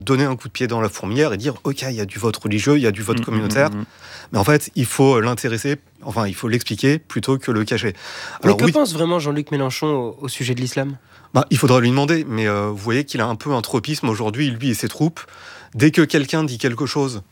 donner un coup de pied dans la fourmilière et dire « Ok, il y a du vote religieux, il y a du vote communautaire. » Mais en fait, il faut l'intéresser, enfin, il faut l'expliquer plutôt que le cacher. Alors, mais que pense vraiment Jean-Luc Mélenchon au sujet de l'islam ? Il faudra lui demander, mais vous voyez qu'il a un peu un tropisme aujourd'hui, lui et ses troupes. Dès que quelqu'un dit quelque chose,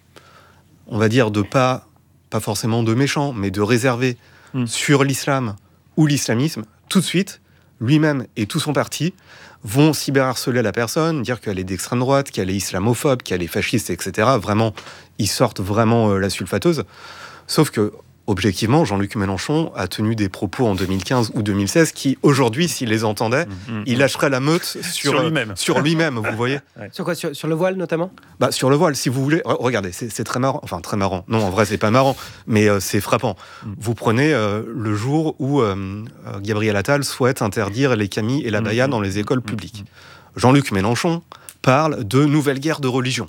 on va dire de pas forcément de méchant, mais de réservé sur l'islam ou l'islamisme, tout de suite, lui-même et tout son parti vont cyberharceler la personne, dire qu'elle est d'extrême droite, qu'elle est islamophobe, qu'elle est fasciste, etc. Vraiment, ils sortent vraiment la sulfateuse. Sauf que, objectivement, Jean-Luc Mélenchon a tenu des propos en 2015 ou 2016 qui, aujourd'hui, s'il les entendait, il lâcherait la meute sur lui-même, vous voyez. Ouais. Sur quoi ? Sur le voile, notamment ? Sur le voile, si vous voulez. Regardez, c'est très marrant. Enfin, très marrant. Non, en vrai, c'est pas marrant, mais c'est frappant. Vous prenez le jour où Gabriel Attal souhaite interdire les camis et l'abaya dans les écoles publiques. Jean-Luc Mélenchon parle de nouvelle guerre de religion.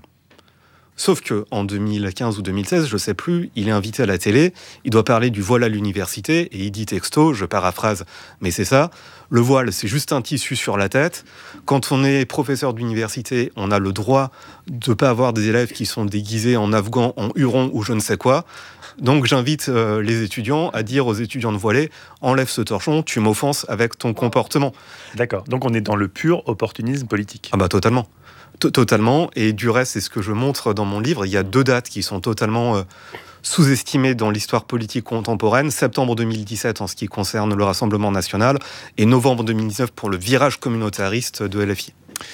Sauf qu'en 2015 ou 2016, je ne sais plus, il est invité à la télé, il doit parler du voile à l'université, et il dit texto, je paraphrase, mais c'est ça, le voile, c'est juste un tissu sur la tête. Quand on est professeur d'université, on a le droit de ne pas avoir des élèves qui sont déguisés en afghans, en huron ou je ne sais quoi. Donc j'invite les étudiants à dire aux étudiants de voilés, enlève ce torchon, tu m'offenses avec ton comportement. D'accord, donc on est dans le pur opportunisme politique. Totalement. Totalement, et du reste, c'est ce que je montre dans mon livre. Il y a 2 dates qui sont totalement sous-estimées dans l'histoire politique contemporaine. Septembre 2017 en ce qui concerne le Rassemblement national et novembre 2019 pour le virage communautariste de LFI.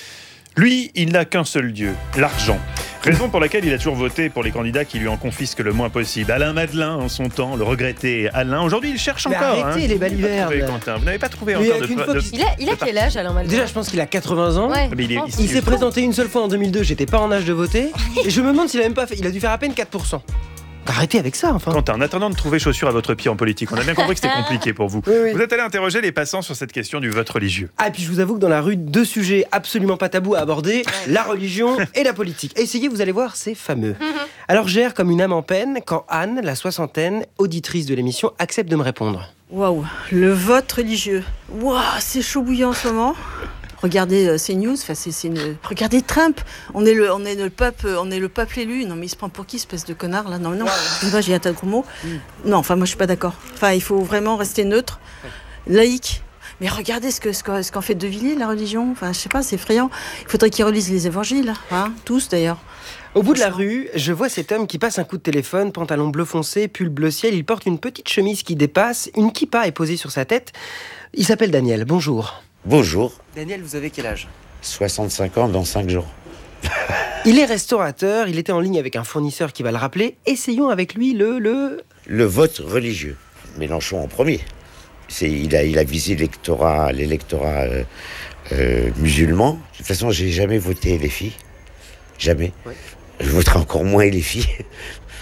Lui, il n'a qu'un seul dieu, l'argent. Raison pour laquelle il a toujours voté pour les candidats qui lui en confisquent le moins possible. Alain Madelin, en son temps, le regretté Alain. Aujourd'hui, il cherche encore. Arrêtez les balivernes. Vous n'avez pas trouvé encore Il a quel âge, Alain Madelin ? Déjà, je pense qu'il a 80 ans. Ouais. Il s'est présenté une seule fois en 2002. J'étais pas en âge de voter. Et je me demande s'il a même pas fait. Il a dû faire à peine 4%. Arrêtez avec ça, enfin. Quentin, en attendant de trouver chaussure à votre pied en politique, on a bien compris que c'était compliqué pour vous. Oui. Vous êtes allé interroger les passants sur cette question du vote religieux. Et puis je vous avoue que dans la rue, 2 sujets absolument pas tabous à aborder, la religion et la politique. Essayez, vous allez voir, c'est fameux. Alors j'erre comme une âme en peine quand Anne, la soixantaine, auditrice de l'émission, accepte de me répondre. Waouh, le vote religieux. Waouh, c'est chaud bouillant en ce moment. Regardez CNews, regardez Trump, on est le peuple élu. Non mais il se prend pour qui, espèce de connard là ? Non, je sais pas, j'ai un tas de gros mots. Non, enfin moi je suis pas d'accord. Enfin il faut vraiment rester neutre, laïque. Mais regardez ce qu'en fait De Villiers, la religion. Enfin je sais pas, c'est effrayant. Il faudrait qu'ils relisent les évangiles, tous d'ailleurs. Au bout de la rue, je vois cet homme qui passe un coup de téléphone, pantalon bleu foncé, pull bleu ciel. Il porte une petite chemise qui dépasse, une kippa est posée sur sa tête. Il s'appelle Daniel. Bonjour. Bonjour. Daniel, vous avez quel âge ? 65 ans dans 5 jours. Il est restaurateur, il était en ligne avec un fournisseur qui va le rappeler. Essayons avec lui le vote religieux. Mélenchon en premier. Il a visé l'électorat musulman. De toute façon, j'ai jamais voté LFI. Jamais. Ouais. Je voterai encore moins LFI. Pourquoi ?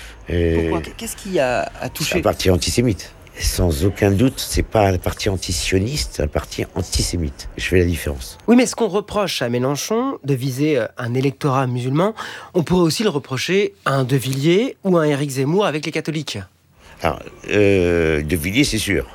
Qu'est-ce qui a touché ? C'est un parti antisémite. Sans aucun doute, c'est pas un parti antisioniste, c'est un parti antisémite. Je fais la différence. Oui, mais ce qu'on reproche à Mélenchon de viser un électorat musulman, on pourrait aussi le reprocher à un De Villiers ou à un Éric Zemmour avec les catholiques. Alors, De Villiers, c'est sûr.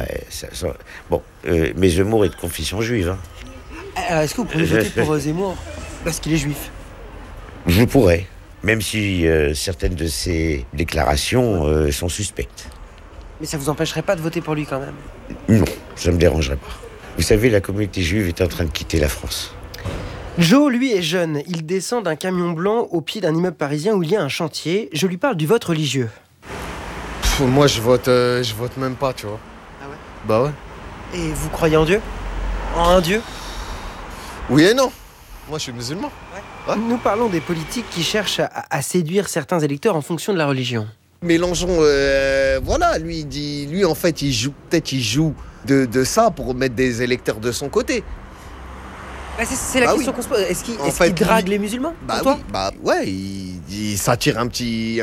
Mais Zemmour est de confession juive. Est-ce que vous pourriez voter pour Zemmour parce qu'il est juif ? Je pourrais, même si certaines de ses déclarations sont suspectes. Mais ça vous empêcherait pas de voter pour lui quand même ? Non, ça me dérangerait pas. Vous savez, la communauté juive est en train de quitter la France. Joe, lui, est jeune. Il descend d'un camion blanc au pied d'un immeuble parisien où il y a un chantier. Je lui parle du vote religieux. Moi, je vote même pas, tu vois. Ah ouais ? Bah ouais. Et vous croyez en Dieu ? En un Dieu ? Oui et non. Moi, je suis musulman. Ouais. Nous parlons des politiques qui cherchent à séduire certains électeurs en fonction de la religion. Mélenchon, lui en fait, il joue de ça pour mettre des électeurs de son côté. C'est la question qu'on se pose. Est-ce qu'il drague les musulmans pour toi ? Ouais, il s'attire un petit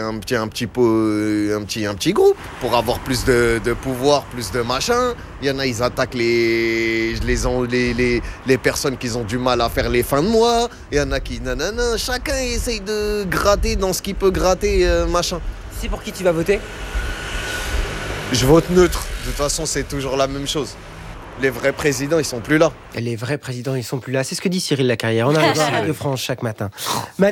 groupe pour avoir plus de pouvoir, plus de machin. Il y en a, ils attaquent les personnes qui ont du mal à faire les fins de mois. Il y en a qui nanana. Chacun essaye de gratter dans ce qu'il peut gratter, machin. C'est pour qui tu vas voter ? Je vote neutre. De toute façon, c'est toujours la même chose. Les vrais présidents, ils sont plus là. Les vrais présidents, ils sont plus là. C'est ce que dit Cyril Lacarrière. On arrive à Radio France chaque matin.